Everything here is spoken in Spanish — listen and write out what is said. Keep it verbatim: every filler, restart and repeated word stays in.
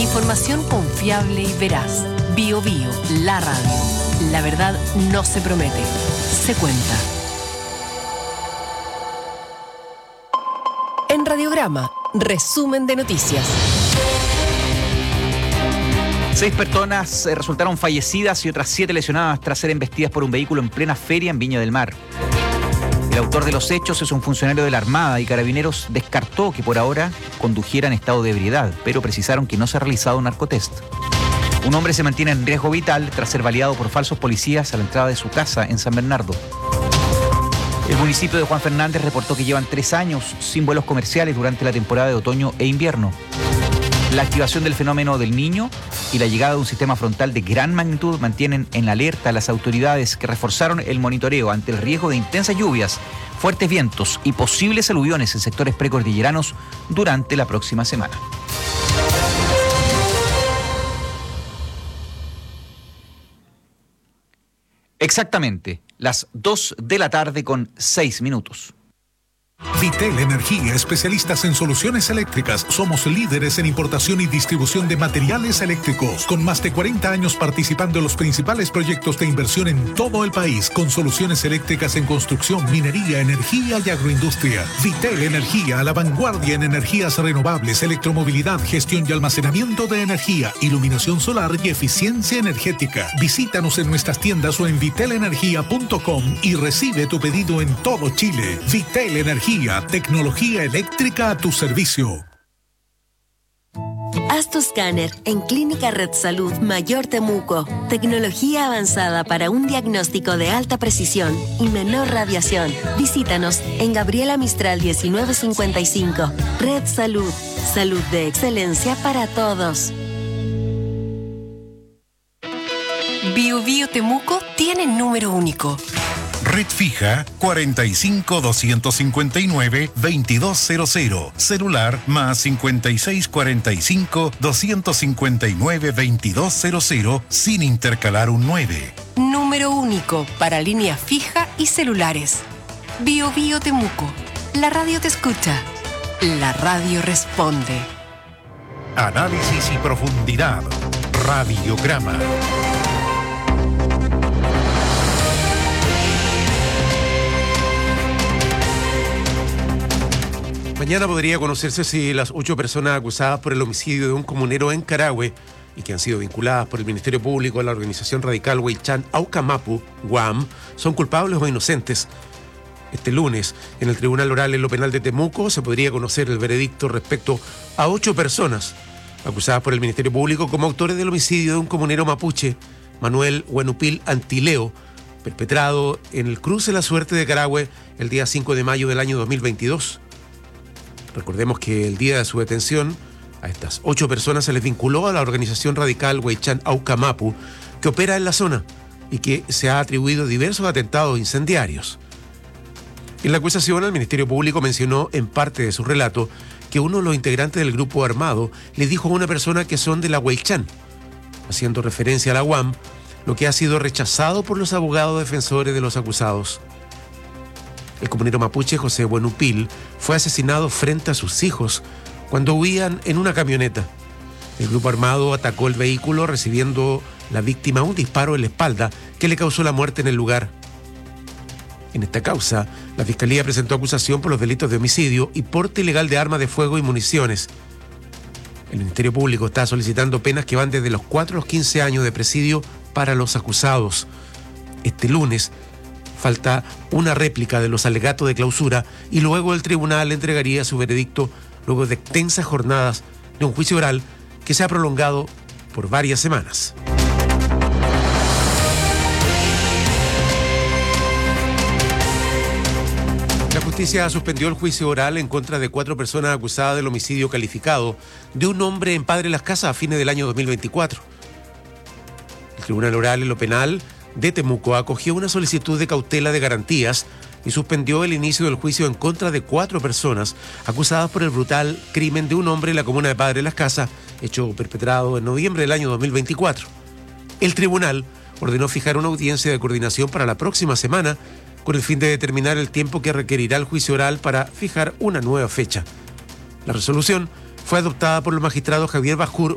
Información confiable y veraz. Bio Bio, la radio. La verdad no se promete, se cuenta. En Radiograma, resumen de noticias. Seis personas eh, resultaron fallecidas y otras siete lesionadas tras ser embestidas por un vehículo en plena feria en Viña del Mar. El autor de los hechos es un funcionario de la Armada y Carabineros descartó que por ahora condujera en estado de ebriedad, pero precisaron que no se ha realizado un narcotest. Un hombre se mantiene en riesgo vital tras ser baleado por falsos policías a la entrada de su casa en San Bernardo. El municipio de Juan Fernández reportó que llevan tres años sin vuelos comerciales durante la temporada de otoño e invierno. La activación del fenómeno del Niño y la llegada de un sistema frontal de gran magnitud mantienen en alerta a las autoridades que reforzaron el monitoreo ante el riesgo de intensas lluvias, fuertes vientos y posibles aluviones en sectores precordilleranos durante la próxima semana. Exactamente, las dos de la tarde con seis minutos. Vitel Energía, especialistas en soluciones eléctricas. Somos líderes en importación y distribución de materiales eléctricos, con más de cuarenta años participando en los principales proyectos de inversión en todo el país, con soluciones eléctricas en construcción, minería, energía y agroindustria. Vitel Energía, a la vanguardia en energías renovables, electromovilidad, gestión y almacenamiento de energía, iluminación solar y eficiencia energética. Visítanos en nuestras tiendas o en vitel energía punto com y recibe tu pedido en todo Chile. Vitel Energía, tecnología eléctrica a tu servicio. Haz tu escáner en Clínica Red Salud Mayor Temuco. Tecnología avanzada para un diagnóstico de alta precisión y menor radiación. Visítanos en Gabriela Mistral diecinueve cincuenta y cinco. Red Salud. Salud de excelencia para todos. Bio Bio Temuco tiene número único. Red fija cuarenta y cinco, doscientos cincuenta y nueve, veintidós cero cero. Celular más cincuenta y seis, cuarenta y cinco, doscientos cincuenta y nueve, veintidós cero cero sin intercalar un nueve. Número único para línea fija y celulares. Bio Bio Temuco. La radio te escucha. La radio responde. Análisis y profundidad. Radiograma. Mañana podría conocerse si las ocho personas acusadas por el homicidio de un comunero en Carahue y que han sido vinculadas por el Ministerio Público a la organización radical Huaychán Aucamapu, Guam, son culpables o inocentes. Este lunes, en el Tribunal Oral en lo Penal de Temuco, se podría conocer el veredicto respecto a ocho personas acusadas por el Ministerio Público como autores del homicidio de un comunero mapuche, Manuel Huenupil Antileo, perpetrado en el cruce La Suerte de Carahue el día cinco de mayo del año dos mil veintidós. Recordemos que el día de su detención, a estas ocho personas se les vinculó a la organización radical Huaychán Aucamapu, que opera en la zona y que se ha atribuido diversos atentados incendiarios. En la acusación, el Ministerio Público mencionó en parte de su relato que uno de los integrantes del grupo armado le dijo a una persona que son de la Huaychán, haciendo referencia a la U A M, lo que ha sido rechazado por los abogados defensores de los acusados. El comunero mapuche José Huenupil fue asesinado frente a sus hijos cuando huían en una camioneta. El grupo armado atacó el vehículo recibiendo la víctima un disparo en la espalda que le causó la muerte en el lugar. En esta causa, la Fiscalía presentó acusación por los delitos de homicidio y porte ilegal de armas de fuego y municiones. El Ministerio Público está solicitando penas que van desde los cuatro a los quince años de presidio para los acusados. Este lunes falta una réplica de los alegatos de clausura y luego el tribunal entregaría su veredicto luego de extensas jornadas de un juicio oral que se ha prolongado por varias semanas. La justicia suspendió el juicio oral en contra de cuatro personas acusadas del homicidio calificado de un hombre en Padre Las Casas a fines del año dos mil veinticuatro. El Tribunal Oral en lo Penal de Temuco acogió una solicitud de cautela de garantías y suspendió el inicio del juicio en contra de cuatro personas acusadas por el brutal crimen de un hombre en la comuna de Padre Las Casas, hecho perpetrado en noviembre del año dos mil veinticuatro. El tribunal ordenó fijar una audiencia de coordinación para la próxima semana con el fin de determinar el tiempo que requerirá el juicio oral para fijar una nueva fecha. La resolución fue adoptada por el magistrado Javier Bajur